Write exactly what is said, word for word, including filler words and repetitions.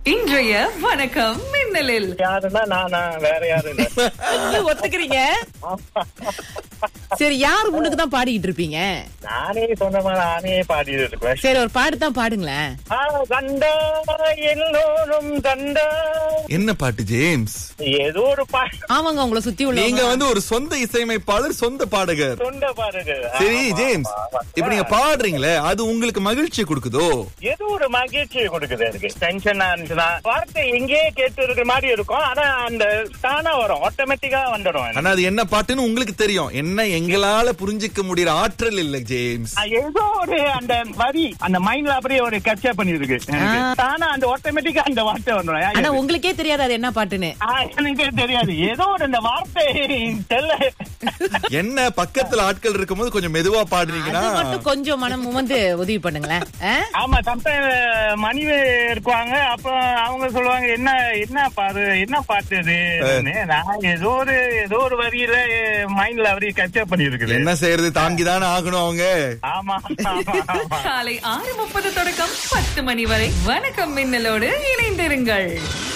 இன்றைய வணக்கம் மின்னலில் யாருன்னா நானா, வேற யாரும் இல்ல. ஒத்துக்கிறீங்க? சரி, யாரு முன்னுக்கு தான் பாடிக்கிட்டு இருப்பீங்க? நானே சொந்தமா நானே பாடிட்டு இருப்பேன். சரி, ஒரு பாட்டு தான் பாடுங்களேன். ஆ, கண்டா எல்லோரும் கண்டா. என்ன பாட்டு ஜேம்ஸ்? ஏதோ ஒரு பாட்டு. ஆமாங்க, உங்களை சுத்தி உள்ள நீங்க வந்து ஒரு சொந்த இசையமைப்பாளர், சொந்த பாடகர். சொந்த பாருங்க. சரி ஆமா, ஜேம்ஸ், ஆமா, ஆமா. இப்ப நீங்க பாடுறீங்களே, அது உங்களுக்கு மகிழ்ச்சி கொடுக்குதோ? ஏதோ ஒரு மகிழ்ச்சியை கொடுக்குது எனக்கு. டென்ஷனா இருந்துச்சுன்னா வார்த்தை எங்கேயே கேட்டு இருக்கிற மாதிரி இருக்கும். ஆனா அந்த தானா வரும், ஆட்டோமேட்டிக்கா வந்துடும். ஆனா அது என்ன பாட்டுன்னு உங்களுக்கு தெரியும். என்ன எங்களால புரிஞ்சிக்க முடியற ஆற்றல் இல்ல ஜேம்ஸ். ஏதோ ஒரு அந்த வரி அந்த மைண்ட்ல அப்படியே ஒரு கேப்சர் பண்ணிருக்கு. தானா அந்த ஆட்டோமேட்டிக்கா அந்த வார்த்தை வந்துடும். ஆனா உங்களுக்கே தெரியாது அது என்ன பாட்டுன்னு. எனக்கே தெரியாது. ஏதோ ஒரு அந்த வார்த்தை தெரியல. என்ன பக்கத்துல ஆட்கள் இருக்கும்போது கொஞ்சம் மெதுவா பாடுறீங்கன்னா அது மட்டும் கொஞ்சம் மனம் வந்து உதவி பண்ணுங்களேன். ஆ? ஆமா, சம்டைம் மணிவே இருக்குவாங்க. அப்ப அவங்க சொல்லுவாங்க, என்ன என்ன பாரு என்ன பாட்டு இது. நான் ஏதோ ஒரு ஏதோ ஒரு வரியில மைண்ட்ல அப்படியே கேப்சர் பண்ணிருக்கு. என்ன செய்யறது, தாங்கிதானே ஆகணும் அவங்க. ஆமா, ஆமா, ஆமா. காலை ஆறு முப்பது தொடக்கம் பத்து மணி வரை வணக்கம் மின்னலோடு இணைந்திருங்கள்.